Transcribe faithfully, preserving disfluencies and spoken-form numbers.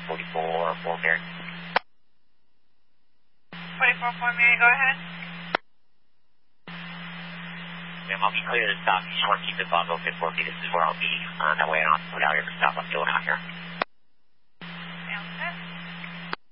forty-four, four Mary. forty-four, four Mary, go ahead. Ma'am, I'll be clear to stop. You just want to keep the bug open for me. This is where I'll be. Uh, that way I don't have to put out every stop I'm doing out here.